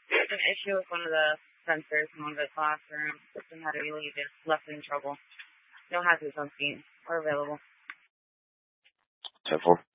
There's an issue with one of the sensors in one of the classrooms. System had to be left in trouble. No hazards on scene or available. 10-4.